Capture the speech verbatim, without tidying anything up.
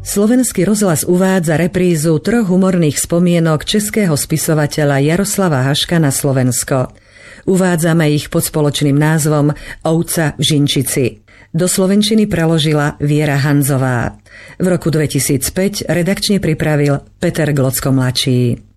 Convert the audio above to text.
Slovenský rozhlas uvádza reprízu troch humorných spomienok českého spisovateľa Jaroslava Haška na Slovensko. Uvádzame ich pod spoločným názvom Ovca v Žinčici. Do slovenčiny preložila Viera Hanzová. V roku dvetisícpäť redakčne pripravil Peter Glocko mladší.